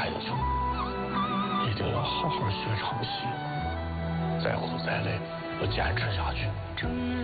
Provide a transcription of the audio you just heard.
孩子，一定要好好学唱戏，再苦再累，要坚持下去。